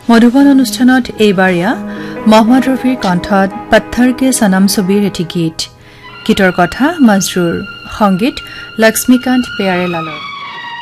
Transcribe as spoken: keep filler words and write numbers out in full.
মধুবন অনুষ্ঠানত এইবাৰিয়া মোহাম্মদ ৰফিৰ কণ্ঠত পত্থৰ কে সনম ছবিৰ এটি গীত গীতৰ কথা মজৰুৰ সংগীত লক্ষ্মীকান্ত পেয়াৰে লালৰ